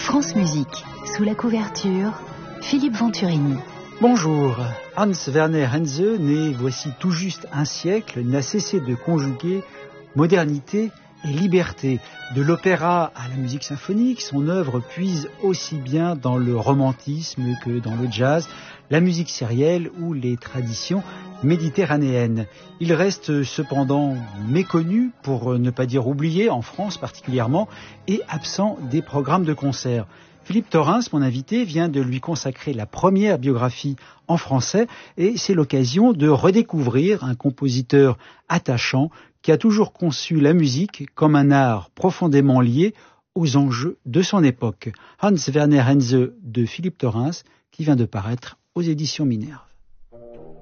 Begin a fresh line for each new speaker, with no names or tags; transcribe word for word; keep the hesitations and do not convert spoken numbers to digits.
France Musique, sous la couverture, Philippe Venturini.
Bonjour, Hans Werner Henze, né voici tout juste un siècle, n'a cessé de conjuguer modernité et liberté. De l'opéra à la musique symphonique, son œuvre puise aussi bien dans le romantisme que dans le jazz, la musique sérielle ou les traditions méditerranéennes. Il reste cependant méconnu, pour ne pas dire oublié, en France particulièrement, et absent des programmes de concert. Philippe Thorens, mon invité, vient de lui consacrer la première biographie en français et c'est l'occasion de redécouvrir un compositeur attachant qui a toujours conçu la musique comme un art profondément lié aux enjeux de son époque. Hans Werner Henze de Philippe Thorens, qui vient de paraître aux éditions Minerve.